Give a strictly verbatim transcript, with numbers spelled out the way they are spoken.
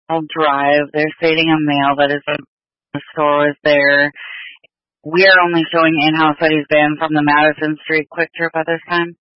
drive. They're stating a male that is in the store is there. We are only showing in-house that he's been from the Madison Street Quick Trip at this time.